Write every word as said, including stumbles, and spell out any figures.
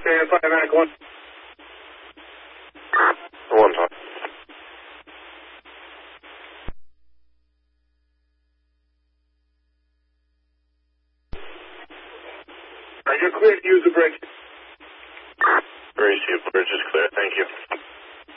Stand five Mac one. One time. You're clear to use the bridge. Receive bridge is clear, thank you.